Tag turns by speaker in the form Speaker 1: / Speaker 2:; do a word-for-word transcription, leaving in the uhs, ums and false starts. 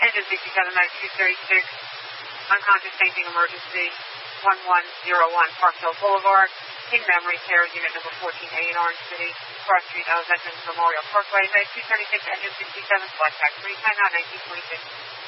Speaker 1: engine sixty-seven nine two thirty-six, unconscious fainting emergency, one one zero one Park Hill Boulevard, in memory care, unit number fourteen A in Orange City, Cross Street, uh, Veterans Memorial Parkway, bed two thirty-six, engine sixty-seven, flight pack three ten, nineteen twenty-six.